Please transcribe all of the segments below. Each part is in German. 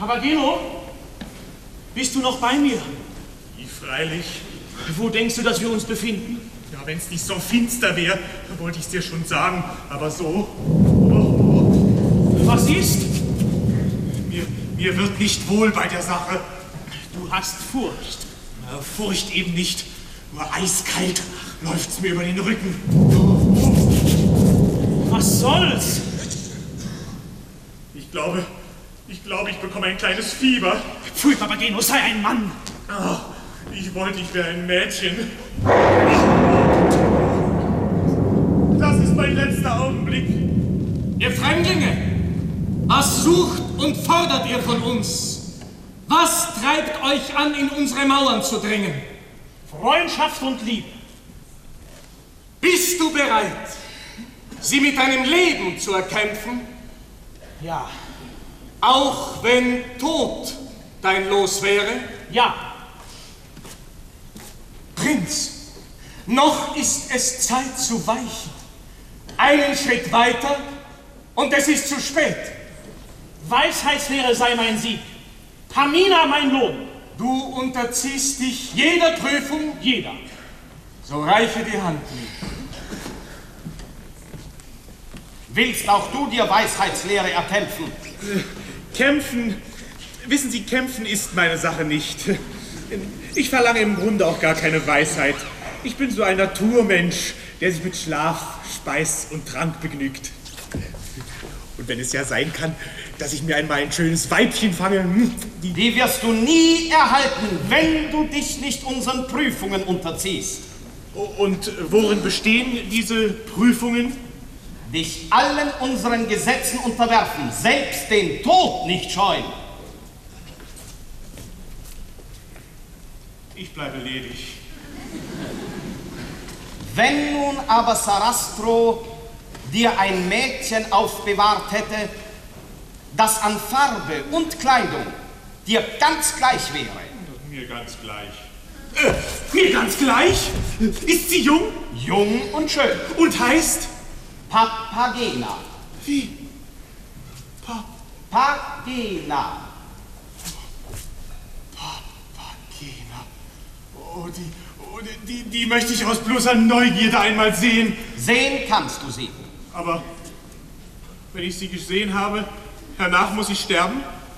Papageno, bist du noch bei mir? Wie freilich. Wo denkst du, dass wir uns befinden? Ja, wenn es nicht so finster wäre, wollte ich es dir schon sagen. Aber so... Was ist? Mir wird nicht wohl bei der Sache. Du hast Furcht. Na, Furcht eben nicht. Nur eiskalt läuft's mir über den Rücken. Was soll's? Ich glaube, ich bekomme ein kleines Fieber. Pfui, Papageno, sei ein Mann. Ach, ich wollte, ich wäre ein Mädchen. Das ist mein letzter Augenblick. Ihr Fremdlinge, was sucht und fordert ihr von uns? Was treibt euch an, in unsere Mauern zu dringen? Freundschaft und Liebe. Bist du bereit, sie mit deinem Leben zu erkämpfen? Ja. Auch wenn Tod dein Los wäre? Ja. Prinz, noch ist es Zeit zu weichen. Einen Schritt weiter und es ist zu spät. Weisheitslehre sei mein Sieg. Pamina mein Lohn. Du unterziehst dich jeder Prüfung? Jeder. So reiche die Hand mir. Willst auch du dir Weisheitslehre erkämpfen? Kämpfen, wissen Sie, kämpfen ist meine Sache nicht. Ich verlange im Grunde auch gar keine Weisheit. Ich bin so ein Naturmensch, der sich mit Schlaf, Speis und Trank begnügt. Und wenn es ja sein kann, dass ich mir einmal ein schönes Weibchen fange, die wirst du nie erhalten, wenn du dich nicht unseren Prüfungen unterziehst. Und worin bestehen diese Prüfungen? Dich allen unseren Gesetzen unterwerfen, selbst den Tod nicht scheuen. Ich bleibe ledig. Wenn nun aber Sarastro dir ein Mädchen aufbewahrt hätte, das an Farbe und Kleidung dir ganz gleich wäre. Mir ganz gleich. Mir ganz gleich? Ist sie jung? Jung und schön. Und heißt? Papagena. Wie? Papagena. Papagena. Oh, die möchte ich aus bloßer Neugierde einmal sehen. Sehen kannst du sie. Aber wenn ich sie gesehen habe, hernach muss ich sterben?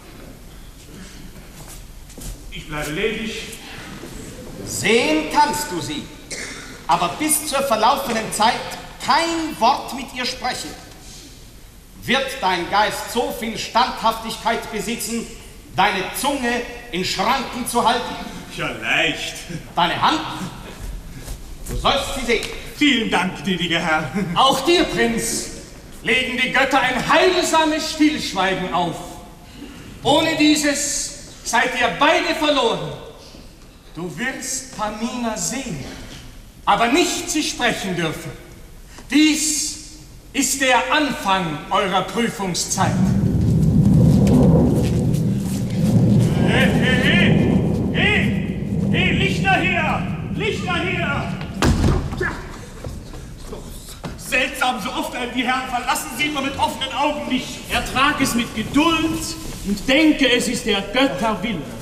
Ich bleibe ledig. Sehen kannst du sie, aber bis zur verlaufenen Zeit kein Wort mit ihr sprechen. Wird dein Geist so viel Standhaftigkeit besitzen, deine Zunge in Schranken zu halten? Ja, leicht. Deine Hand? Du sollst sie sehen. Vielen Dank, gnädiger Herr. Auch dir, Prinz, legen die Götter ein heilsames Stillschweigen auf. Ohne dieses seid ihr beide verloren. Du wirst Pamina sehen, aber nicht sie sprechen dürfen. Dies ist der Anfang eurer Prüfungszeit. Hey, Lichter her! Lichter her! Seltsam, so oft einen die Herren verlassen, sieht man mit offenen Augen nicht. Ertrag es mit Geduld und denke, es ist der Götter Wille.